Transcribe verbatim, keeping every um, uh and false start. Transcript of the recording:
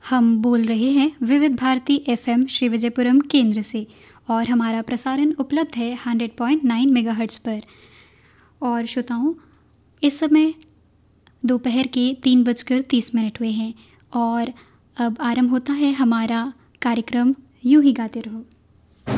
हम बोल रहे हैं विविध भारती एफएम श्री विजयपुरम केंद्र से और हमारा प्रसारण उपलब्ध है हंड्रेड पॉइंट नाइन मेगाहर्ट्ज़ पर। और श्रोताओं, इस समय दोपहर के तीन बजकर तीस मिनट हुए हैं और अब आरंभ होता है हमारा कार्यक्रम यूं ही गाते रहो।